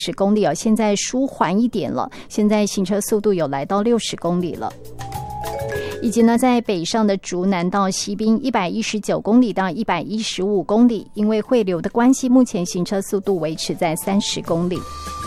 10公里现在舒缓一点了，现在行车速度有来到60公里了。以及呢，在北上的竹南到西滨119公里到115公里，因为汇流的关系，目前行车速度维持在30公里。